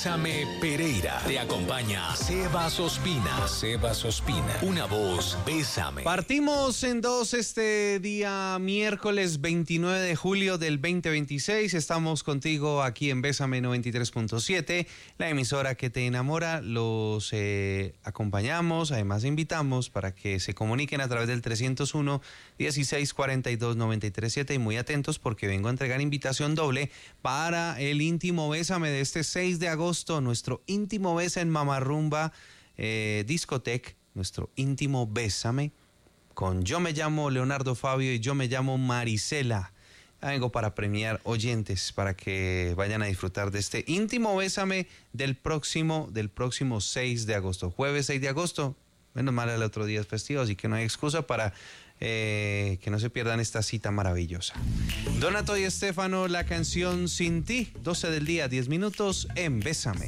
Bésame Pereira. Te acompaña Sebas Ospina. Sebas Ospina. Una voz, Bésame. Partimos en dos este día miércoles 29 de julio del 2026. Estamos contigo aquí en Bésame 93.7, la emisora que te enamora. Los acompañamos, además invitamos para que se comuniquen a través del 301-1642-937 y muy atentos porque vengo a entregar invitación doble para el íntimo Bésame de este 6 de agosto, nuestro íntimo Besa en Mamarrumba Discotec, nuestro íntimo Bésame con Yo me llamo Leonardo Fabio y Yo me llamo Marisela. Vengo para premiar oyentes para que vayan a disfrutar de este íntimo Bésame del próximo 6 de agosto, jueves 6 de agosto. Menos mal el otro día es festivo, así que no hay excusa para que no se pierdan esta cita maravillosa. Donato y Estefano, la canción Sin Ti, 12 del día, 10 minutos en Bésame.